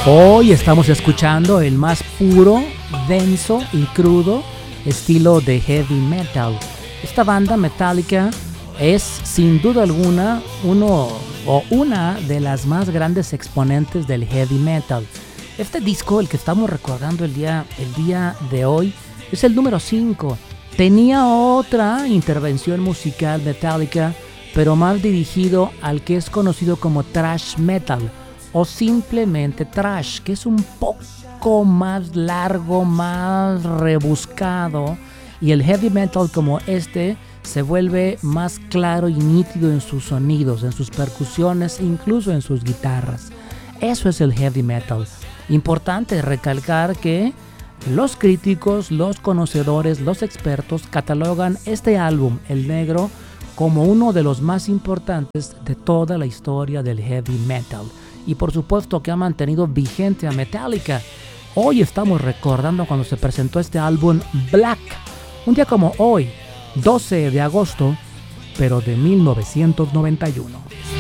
Hoy estamos escuchando el más puro, denso y crudo estilo de heavy metal. Esta banda Metallica es sin duda alguna una de las más grandes exponentes del heavy metal. Este disco, el que estamos recordando el día de hoy, es el número 5. Tenía otra intervención musical Metallica, pero más dirigido al que es conocido como thrash metal o simplemente thrash, que es un poco más largo, más rebuscado, y el heavy metal como este se vuelve más claro y nítido en sus sonidos, en sus percusiones e incluso en sus guitarras. Eso es el heavy metal. Importante recalcar que los críticos, los conocedores, los expertos catalogan este álbum, El Negro, como uno de los más importantes de toda la historia del heavy metal. Y por supuesto que ha mantenido vigente a Metallica. Hoy estamos recordando cuando se presentó este álbum Black, un día como hoy, 12 de agosto, pero de 1991.